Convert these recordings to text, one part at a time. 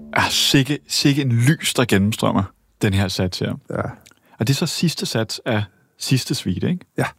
Sikke en lys, der gennemstrømmer den her sats her. Ja. Og det er så sidste sats af sidste suite, ikke? Ja.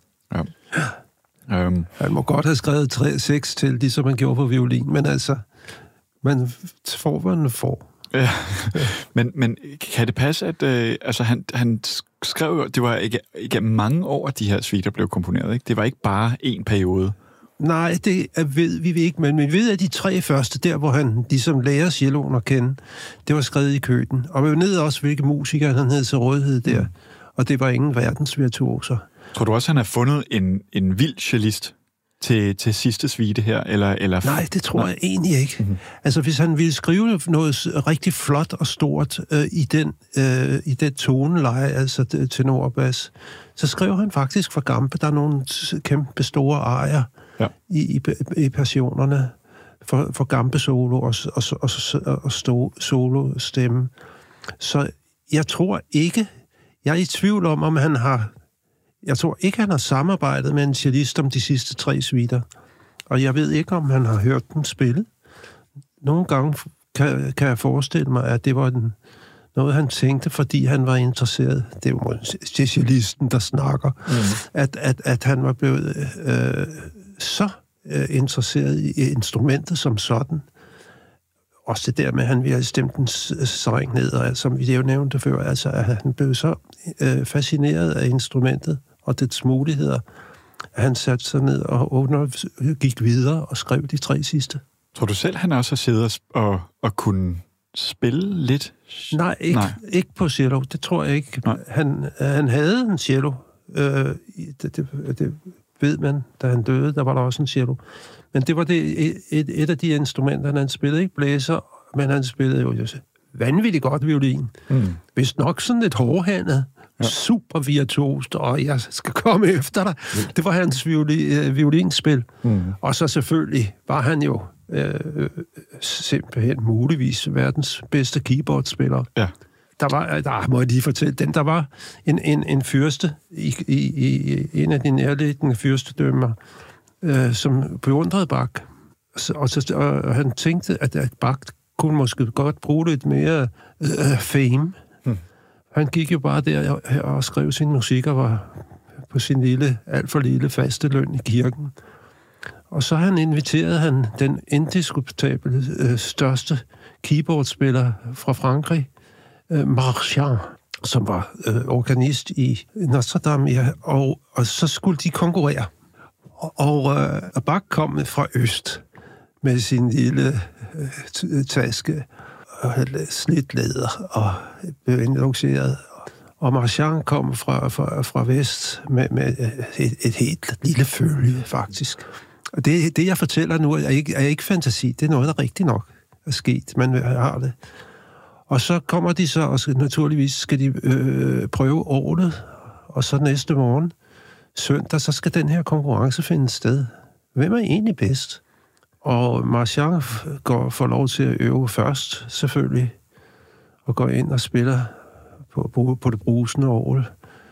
Han må godt have skrevet 3-6 til, ligesom man gjorde på violin, men altså, man får, hvad man får. Ja. Men kan det passe, at han skrev, det var ikke mange år, at de her suiter blev komponeret, ikke? Det var ikke bare en periode. Nej, det ved vi ikke, men vi ved, at de 3 første, der hvor han ligesom lærer celloen at kende, det var skrevet i Køten. Og vi ved også, hvilke musikere han havde til rådighed der. Og det var ingen verdensvirtuoser. Tror du også, han har fundet en vild cellist til sidste suite her? Eller... Nej, det tror jeg egentlig ikke. Mm-hmm. Altså, hvis han ville skrive noget rigtig flot og stort i den toneleje, altså tenor og bas, så skrev han faktisk for Gambe. Der er nogle kæmpe store arier i passionerne for Gambe solo og solo stemme. Så jeg tror ikke, jeg er i tvivl om han har... Jeg tror ikke, han har samarbejdet med en cellist om de sidste 3 suiter. Og jeg ved ikke, om han har hørt den spille. Nogle gange kan jeg forestille mig, at det var noget, han tænkte, fordi han var interesseret. Det er jo cellisten, der snakker. At han var blevet så interesseret i instrumentet som sådan. Også det der med, at han ville have stemt en streng ned, og som vi jo nævnte før, altså, at han blev så fascineret af instrumentet og dets muligheder, at han satte sig ned og gik videre og skrev de 3 sidste. Tror du selv, han også har siddet og kunne spille lidt? Nej, ikke på cello. Det tror jeg ikke. Han havde en cello. Det ved man, da han døde, der var der også en cello. Men det var et af de instrumenter, han spillede ikke blæser, men han spillede jo vanvittigt godt violin. Hvis nok sådan lidt hårdhændet, super virtuost, og jeg skal komme efter dig. Det var hans violinspil. Og så selvfølgelig var han jo simpelthen muligvis verdens bedste keyboardspiller. Ja. Der må jeg lige fortælle, der var en fyrste i en af de nærliggende fyrstedømmer, som beundrede Bach. Og han tænkte, at Bach kunne måske godt bruge lidt mere fame. Han gik jo bare der og skrev sin musik og var på sin alt for lille faste løn i kirken. Og så inviterede han den indiskutabelt største keyboardspiller fra Frankrig, Marchand, som var organist i Notre Dame, og så skulle de konkurrere. Og Bach kom fra øst med sin lille taske og slidt læder og blev introduceret. Og Marchand kom fra vest med et helt lille følge, faktisk. Og det jeg fortæller nu, er ikke fantasi. Det er noget, der rigtig nok er sket. Man har det. Og så kommer de så, og naturligvis skal de prøve orglet, og så næste morgen, søndag, så skal den her konkurrence finde sted. Hvem er egentlig bedst? Og Marchand får lov til at øve først, selvfølgelig, og går ind og spiller på det brusende orgel.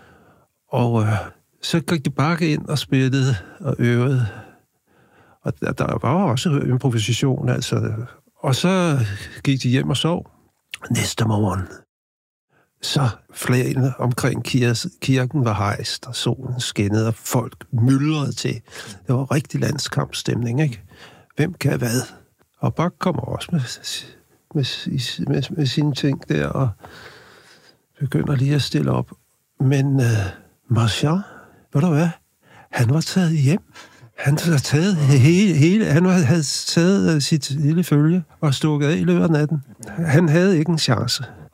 Og så gik de bare ind og spillede og øvede. Og der var også improvisation, altså. Og så gik de hjem og sov. Næste morgen, så flagene omkring kirken var hejst, og solen skinnede, og folk myldrede til. Det var rigtig landskampstemning, ikke? Hvem kan hvad? Og Bach kommer også med sine ting der, og begynder lige at stille op. Men Marchand, ved du hvad? Han var taget hjem. Han havde taget sit lille følge og stukket af i løbet af natten. Han havde ikke en chance.